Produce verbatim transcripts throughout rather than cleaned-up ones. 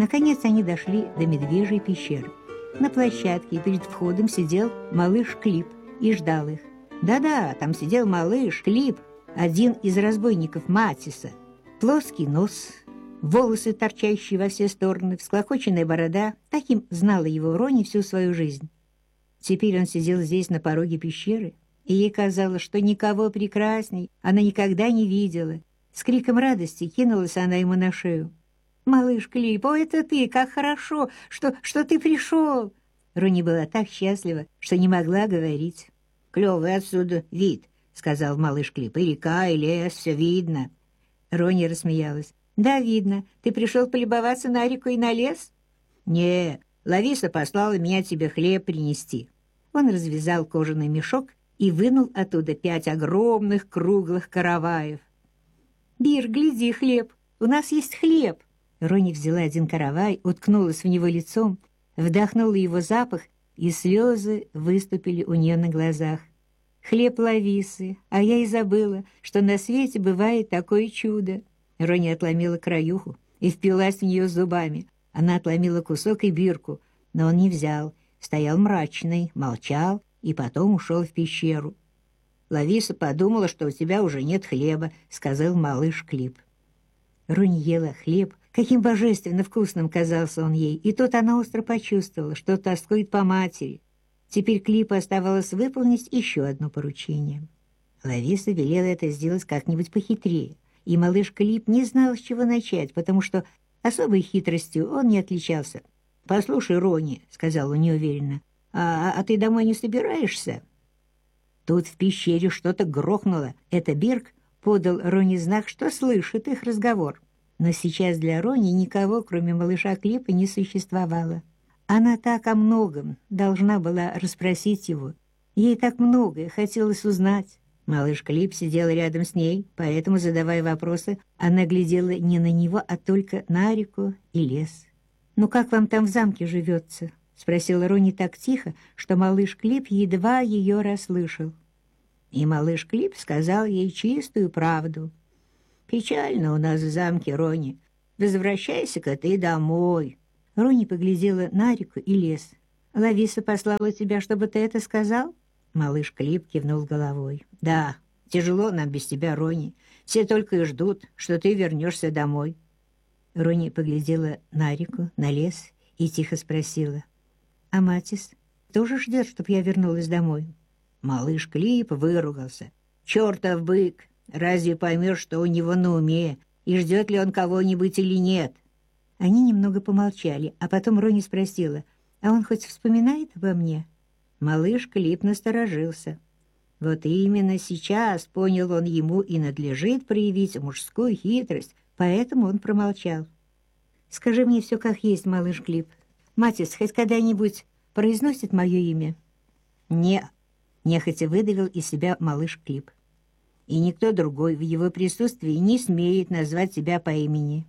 Наконец они дошли до Медвежьей пещеры. На площадке перед входом сидел малыш Клип и ждал их. Да-да, там сидел малыш Клип, один из разбойников Матиса. Плоский нос, волосы, торчащие во все стороны, всклокоченная борода. Таким знала его Рони всю свою жизнь. Теперь он сидел здесь на пороге пещеры, и ей казалось, что никого прекрасней она никогда не видела. С криком радости кинулась она ему на шею. «Малыш Клип, о, это ты! Как хорошо, что, что ты пришел!» Рони была так счастлива, что не могла говорить. «Клевый отсюда вид», — сказал малыш Клип. «И река, и лес, все видно». Рони рассмеялась. «Да, видно. Ты пришел полюбоваться на реку и на лес?» «Не, Лависа послала меня тебе хлеб принести». Он развязал кожаный мешок и вынул оттуда пять огромных круглых караваев. «Бир, гляди, хлеб! У нас есть хлеб!» Рони взяла один каравай, уткнулась в него лицом, вдохнула его запах, и слезы выступили у нее на глазах. «Хлеб Лависы, а я и забыла, что на свете бывает такое чудо!» Рони отломила краюху и впилась в нее зубами. Она отломила кусок и Бирку, но он не взял, стоял мрачный, молчал и потом ушел в пещеру. «Лависа подумала, что у тебя уже нет хлеба», — сказал малыш Клип. Рони ела хлеб. Каким божественно вкусным казался он ей, и тут она остро почувствовала, что тоскует по матери. Теперь Клипу оставалось выполнить еще одно поручение. Лависа велела это сделать как-нибудь похитрее, и малыш Клип не знал, с чего начать, потому что особой хитростью он не отличался. «Послушай, Рони», — сказал он неуверенно, а, — «а ты домой не собираешься?» Тут в пещере что-то грохнуло. Это Бирк подал Рони знак, что слышит их разговор. Но сейчас для Рони никого, кроме малыша Клипа, не существовало. Она так о многом должна была расспросить его. Ей так многое хотелось узнать. Малыш Клип сидел рядом с ней, поэтому, задавая вопросы, она глядела не на него, а только на реку и лес. «Ну как вам там в замке живется?» — спросила Рони так тихо, что малыш Клип едва ее расслышал. И малыш Клип сказал ей чистую правду. «Печально у нас в замке, Рони. Возвращайся-ка ты домой». Рони поглядела на реку и лес. «Лависа послала тебя, чтобы ты это сказал?» Малыш Клип кивнул головой. «Да, тяжело нам без тебя, Рони. Все только и ждут, что ты вернешься домой». Рони поглядела на реку, на лес и тихо спросила. «А Матис тоже ждет, чтоб я вернулась домой?» Малыш Клип выругался. «Чертов бык! Разве поймешь, что у него на уме, и ждет ли он кого-нибудь или нет?» Они немного помолчали, а потом Рони спросила, «А он хоть вспоминает обо мне?» Малыш Клип насторожился. Вот именно сейчас, понял он, ему и надлежит проявить мужскую хитрость, поэтому он промолчал. «Скажи мне все как есть, малыш Клип. Матис хоть когда-нибудь произносит мое имя?» «Не», — нехотя выдавил из себя малыш Клип. «И никто другой в его присутствии не смеет назвать тебя по имени».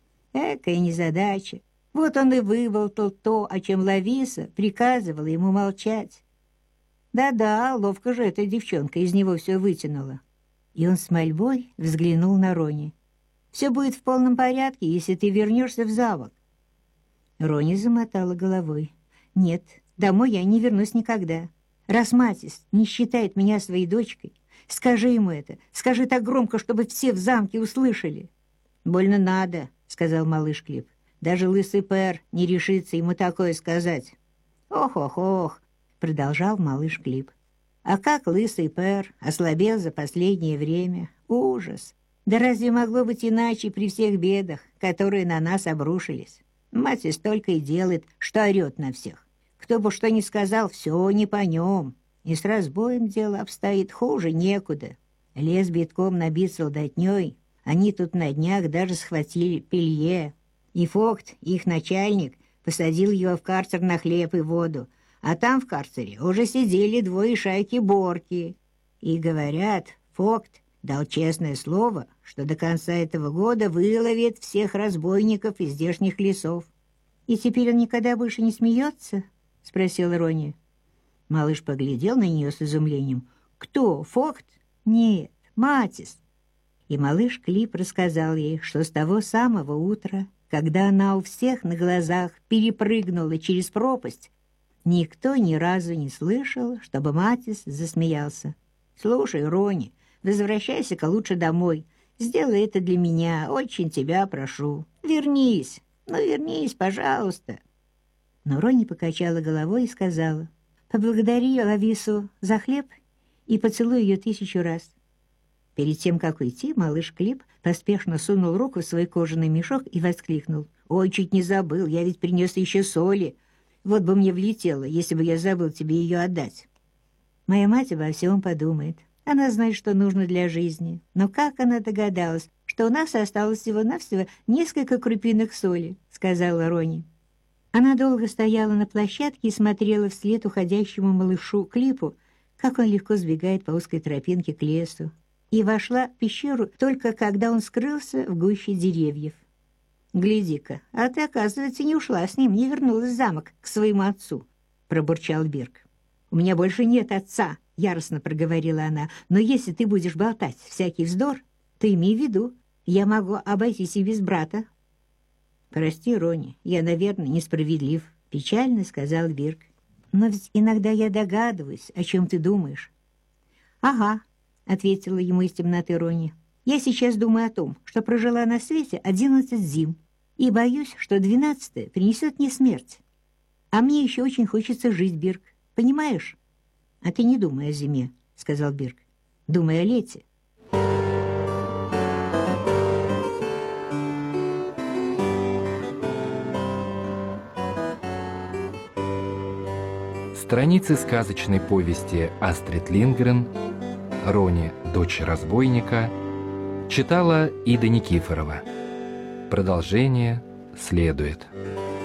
Экая незадача. Вот он и выболтал то, о чем Лависа приказывала ему молчать. Да-да, ловко же эта девчонка из него все вытянула. И он с мольбой взглянул на Рони. «Все будет в полном порядке, если ты вернешься в замок». Рони замотала головой. «Нет, домой я не вернусь никогда. Раз Матис не считает меня своей дочкой, скажи ему это, скажи так громко, чтобы все в замке услышали». «Больно надо», — сказал малыш Клип. «Даже лысый Пэр не решится ему такое сказать». «Ох-ох-ох», — продолжал малыш Клип. «А как лысый Пэр ослабел за последнее время. Ужас! Да разве могло быть иначе при всех бедах, которые на нас обрушились? Матис только и делает, что орет на всех. Кто бы что ни сказал, все не по нем. И с разбоем дело обстоит хуже некуда. Лес битком набит солдатней. Они тут на днях даже схватили Пелье. И Фокт, их начальник, посадил его в карцер на хлеб и воду. А там в карцере уже сидели двое шайки Борки. И, говорят, Фокт дал честное слово, что до конца этого года выловит всех разбойников из здешних лесов. «И теперь он никогда больше не смеется?» — спросила Рони. Малыш поглядел на нее с изумлением. «Кто? Фокт?» «Нет, Матис». И малыш Клип рассказал ей, что с того самого утра, когда она у всех на глазах перепрыгнула через пропасть, никто ни разу не слышал, чтобы Матис засмеялся. «Слушай, Рони, возвращайся-ка лучше домой. Сделай это для меня, очень тебя прошу. Вернись, ну вернись, пожалуйста». Но Рони покачала головой и сказала: «Поблагодари Лавису за хлеб и поцелуй ее тысячу раз». Перед тем, как уйти, малыш Клип поспешно сунул руку в свой кожаный мешок и воскликнул: «Ой, чуть не забыл, я ведь принес еще соли. Вот бы мне влетело, если бы я забыл тебе ее отдать». Моя мать обо всем подумает. Она знает, что нужно для жизни. Но как она догадалась, что у нас осталось всего-навсего несколько крупинок соли, сказала Рони. Она долго стояла на площадке и смотрела вслед уходящему малышу Клипу, как он легко сбегает по узкой тропинке к лесу, и вошла в пещеру только когда он скрылся в гуще деревьев. «Гляди-ка, а ты, оказывается, не ушла с ним, не вернулась в замок к своему отцу», — пробурчал Бирк. «У меня больше нет отца», — яростно проговорила она, «но если ты будешь болтать всякий вздор, то имей в виду, я могу обойтись и без брата». «Прости, Рони, я, наверное, несправедлив», — печально сказал Бирк. «Но ведь иногда я догадываюсь, о чем ты думаешь». «Ага», — ответила ему из темноты Рони. «Я сейчас думаю о том, что прожила на свете одиннадцать зим, и боюсь, что двенадцатая принесет мне смерть. А мне еще очень хочется жить, Бирк, понимаешь?» «А ты не думай о зиме», — сказал Бирк. «Думай о лете». Страницы сказочной повести Астрид Линдгрен «Рони, дочь разбойника» читала Ида Никифорова. Продолжение следует.